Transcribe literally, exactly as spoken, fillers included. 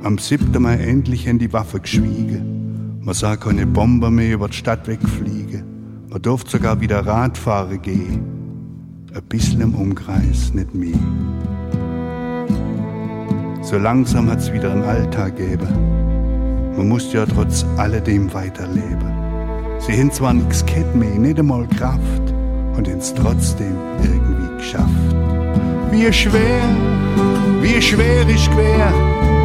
Am siebten Mai endlich haben die Waffen geschwiegen. Man sah keine Bomber mehr über die Stadt wegfliegen. Man durfte sogar wieder Radfahren gehen. Ein bisschen im Umkreis, nicht mehr. So langsam hat's wieder einen Alltag gegeben. Man musste ja trotz alledem weiterleben. Sie haben zwar nix gehabt mehr, nicht einmal Kraft, und haben's trotzdem irgendwie geschafft. Wie schwer, wie schwer ist schwer,